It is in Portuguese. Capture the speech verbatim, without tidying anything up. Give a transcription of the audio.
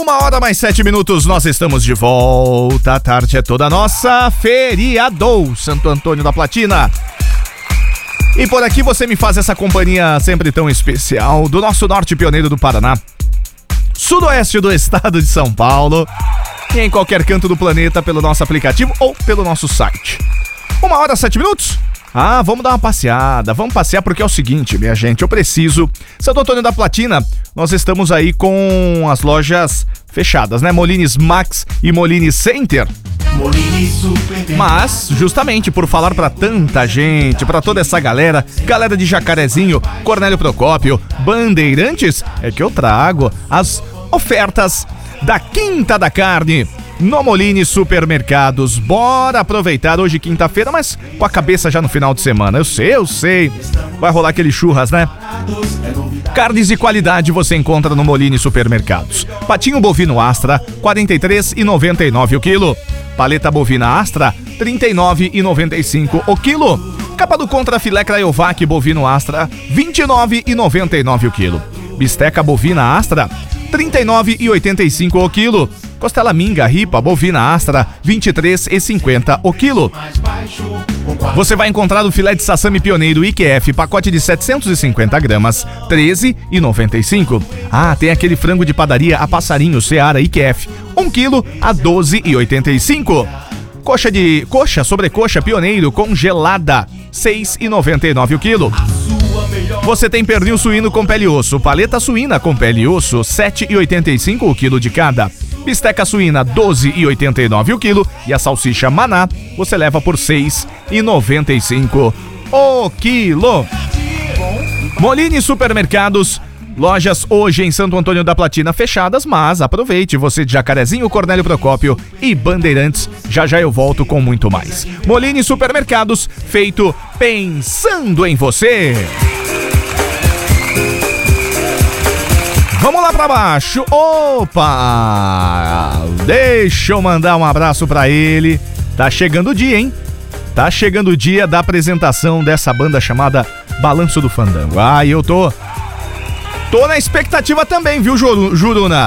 Uma hora mais sete minutos, nós estamos de volta. A tarde é toda nossa. Feriadou, Santo Antônio da Platina. E por aqui você me faz essa companhia sempre tão especial do nosso norte pioneiro do Paraná, sudoeste do estado de São Paulo e em qualquer canto do planeta pelo nosso aplicativo ou pelo nosso site. Uma hora, sete minutos? Ah, vamos dar uma passeada, vamos passear porque é o seguinte, minha gente, eu preciso... Santo Antônio da Platina, nós estamos aí com as lojas fechadas, né? Molines Max e Molines Center. Mas, justamente por falar pra tanta gente, pra toda essa galera, galera de Jacarezinho, Cornélio Procópio, Bandeirantes, é que eu trago as ofertas da Quinta da Carne no Molini Supermercados. Bora aproveitar hoje, quinta-feira, mas com a cabeça já no final de semana. Eu sei, eu sei. Vai rolar aquele churras, né? Carnes de qualidade você encontra no Molini Supermercados. Patinho bovino Astra, quarenta e três reais e noventa e nove centavos o quilo. Paleta bovina Astra, trinta e nove reais e noventa e cinco centavos o quilo. Capa do contra filé Crayovac bovino Astra, vinte e nove reais e noventa e nove centavos o quilo. Bisteca bovina Astra, trinta e nove reais e oitenta e cinco centavos o quilo. Costela minga ripa bovina Astra, vinte e três reais e cinquenta centavos o quilo. Você vai encontrar o filé de sassami pioneiro I Q F, pacote de setecentos e cinquenta gramas, treze reais e noventa e cinco centavos. Ah, tem aquele frango de padaria a passarinho Seara I Q F, um quilo a doze reais e oitenta e cinco centavos. Coxa de coxa, sobrecoxa pioneiro congelada, seis reais e noventa e nove centavos o quilo. Você tem pernil suíno com pele e osso, paleta suína com pele e osso, sete reais e oitenta e cinco centavos o quilo de cada. Bisteca suína, doze reais e oitenta e nove centavos o quilo. E a salsicha Maná, você leva por seis reais e noventa e cinco centavos o quilo. Molini Supermercados, lojas hoje em Santo Antônio da Platina fechadas, mas aproveite, você de Jacarezinho, Cornélio Procópio e Bandeirantes. Já já eu volto com muito mais. Molini Supermercados, feito pensando em você. Vamos lá pra baixo. Opa! Deixa eu mandar um abraço pra ele. Tá chegando o dia, hein? Tá chegando o dia da apresentação dessa banda chamada Balanço do Fandango. Ah, e eu tô... Tô na expectativa também, viu, Juruna?